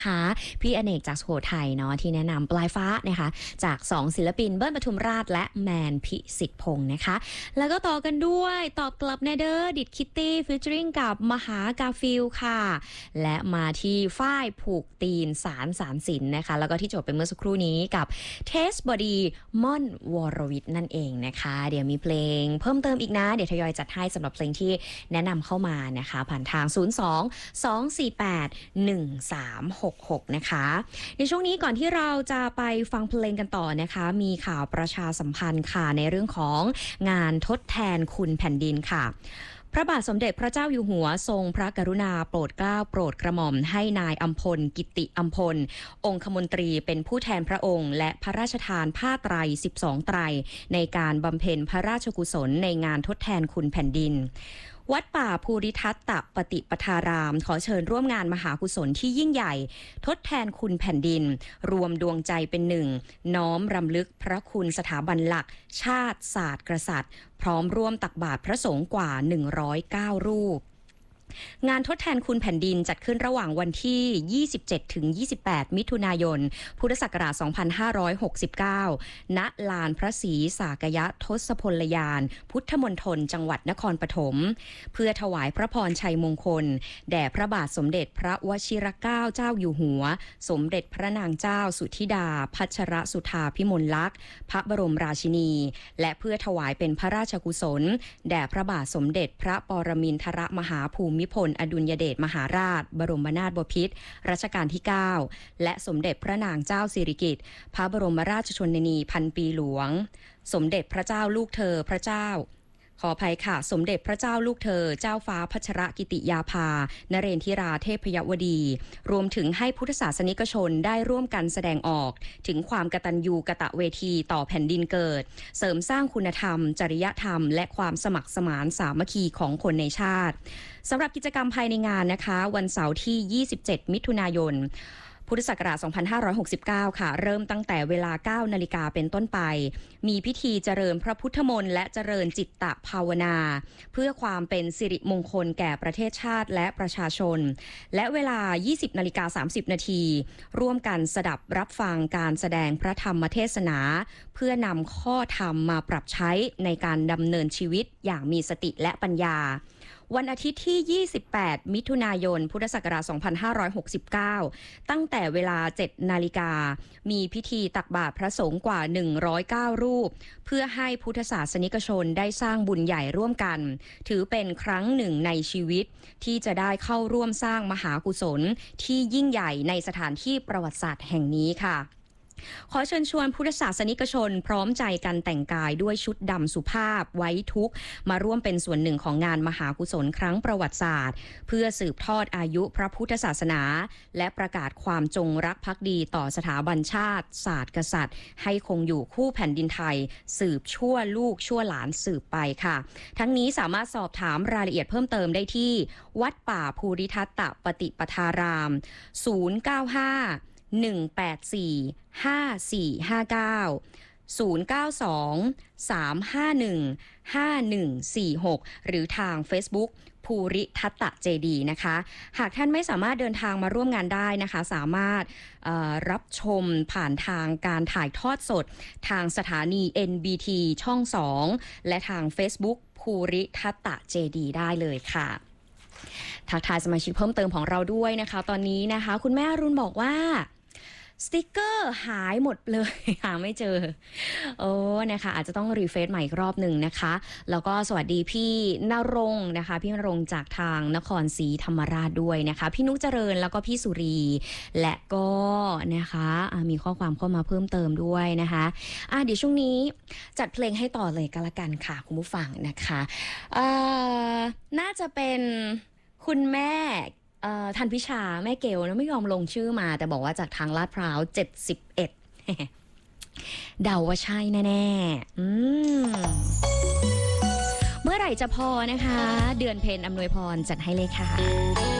ค่ะพี่อเนกจากสุโขทัยเนาะที่แนะนำปลายฟ้านะคะจาก2ศิลปินเบิ้ลปทุมราชและแมนพิสิทธิ์พงศ์นะคะแล้วก็ต่อกันด้วยตอบกลับแนเดอร์ดิดคิตตี้ฟิชเจอริงกับมหากาฟิลค่ะและมาที่ฝ้ายผูกตีนสารสินนะคะแล้วก็ที่จบไปเมื่อสักครู่นี้กับเทสบอดีม่อนวรวิทย์นั่นเองนะคะเดี๋ยวมีเพลงเพิ่มเติมอีกนะเดี๋ยวทยอยจัดให้สำหรับเพลงที่แนะนำเข้ามานะคะผ่านทาง02-248-1366นะคะในช่วงนี้ก่อนที่เราจะไปฟังเพลงกันต่อนะคะมีข่าวประชาสัมพันธ์ค่ะในเรื่องของงานทดแทนคุณแผ่นดินค่ะพระบาทสมเด็จพระเจ้าอยู่หัวทรงพระกรุณาโปรดเกล้าโปรดกระหม่อมให้นายอัมพลกิติอัมพลองคมนตรีเป็นผู้แทนพระองค์และพระราชทานผ้าไตร12ไตรในการบำเพ็ญพระราชกุศลในงานทดแทนคุณแผ่นดินวัดป่าภูริทัตตปฏิปทารามขอเชิญร่วมงานมหากุศลที่ยิ่งใหญ่ทดแทนคุณแผ่นดินรวมดวงใจเป็นหนึ่งน้อมรำลึกพระคุณสถาบันหลักชาติศาสตร์กษัตริย์พร้อมร่วมตักบาตรพระสงฆ์กว่า109รูปงานทดแทนคุณแผ่นดินจัดขึ้นระหว่างวันที่27ถึง28มิถุนายนพุทธศักราช2569ณลานพระศรีสากยทศพลยานพุทธมณฑลจังหวัดนครปฐมเพื่อถวายพระพรชัยมงคลแด่พระบาทสมเด็จพระวชิรเกล้าเจ้าอยู่หัวสมเด็จพระนางเจ้าสุธิดาพัชรสุธาพิมลลักษณ์พระบรมราชินีและเพื่อถวายเป็นพระราชกุศลแด่พระบาทสมเด็จพระปรมินทรมหาภูมิพลอดุลยเดชมหาราชบรมนาถบพิตรรัชกาลที่ 9และสมเด็จพระนางเจ้าสิริกิติ์พระบรมราชชนนีพันปีหลวงสมเด็จพระเจ้าลูกเธอพระเจ้าขออภัยค่ะสมเด็จพระเจ้าลูกเธอเจ้าฟ้าพัชรกิติยาภานเรนทิราเทพยวดีรวมถึงให้พุทธศาสนิกชนได้ร่วมกันแสดงออกถึงความกตัญญูกตเวทีต่อแผ่นดินเกิดเสริมสร้างคุณธรรมจริยธรรมและความสมัครสมานสามัคคีของคนในชาติสำหรับกิจกรรมภายในงานนะคะวันเสาร์ที่27มิถุนายนพุทธศักราช2569ค่ะเริ่มตั้งแต่เวลา 9 นาฬิกาเป็นต้นไปมีพิธีเจริญพระพุทธมนต์และเจริญจิตตภาวนาเพื่อความเป็นสิริมงคลแก่ประเทศชาติและประชาชนและเวลา 20:30 นาทีร่วมกันสดับรับฟังการแสดงพระธรรมเทศนาเพื่อนำข้อธรรมมาปรับใช้ในการดำเนินชีวิตอย่างมีสติและปัญญาวันอาทิตย์ที่28มิถุนายนพุทธศักราช2569ตั้งแต่เวลา 7 นาฬิกามีพิธีตักบาตรพระสงฆ์กว่า109รูปเพื่อให้พุทธศาสนิกชนได้สร้างบุญใหญ่ร่วมกันถือเป็นครั้งหนึ่งในชีวิตที่จะได้เข้าร่วมสร้างมหากุศลที่ยิ่งใหญ่ในสถานที่ประวัติศาสตร์แห่งนี้ค่ะขอเชิญชวนพุทธศาสนิกชนพร้อมใจกันแต่งกายด้วยชุดดำสุภาพไว้ทุกข์มาร่วมเป็นส่วนหนึ่งของงานมหากุศลครั้งประวัติศาสตร์เพื่อสืบทอดอายุพระพุทธศาสนาและประกาศความจงรักภักดีต่อสถาบันชาติศาสตร์กษัตริย์ให้คงอยู่คู่แผ่นดินไทยสืบชั่วลูกชั่วหลานสืบไปค่ะทั้งนี้สามารถสอบถามรายละเอียดเพิ่มเติมได้ที่วัดป่าภูริทัตตปฏิปทาราม095 184 5459 092 351 5146หรือทาง Facebook ภูริทัตตเจดีนะคะหากท่านไม่สามารถเดินทางมาร่วมงานได้นะคะสามารถรับชมผ่านทางการถ่ายทอดสดทางสถานี NBT ช่อง 2และทาง Facebook ภูริทัตตเจดีได้เลยค่ะทักทายสมาชิกเพิ่มเติมของเราด้วยนะคะตอนนี้นะคะคุณแม่อรุณบอกว่าสติกเกอร์หายหมดเลยหาไม่เจอนะคะอาจจะต้องรีเฟรชใหม่อีกรอบหนึ่งนะคะแล้วก็สวัสดีพี่ณรงค์นะคะพี่ณรงค์จากทางนครศรีธรรมราชด้วยนะคะพี่นุกเจริญแล้วก็พี่สุรีและก็นะคะมีข้อความเข้ามาเพิ่มเติมด้วยนะคะเดี๋ยวช่วงนี้จัดเพลงให้ต่อเลยก็แล้วกันค่ะคุณผู้ฟังนะคะน่าจะเป็นคุณแม่ทันพิชาแม่เกลนะไม่ยอมลงชื่อมาแต่บอกว่าจากทางลาดพร้าว71เดาว่าใช่แน่ๆเมื่อไหร่จะพอนะคะเดือนเพ็ญอำนวยพรจัดให้เลยค่ะ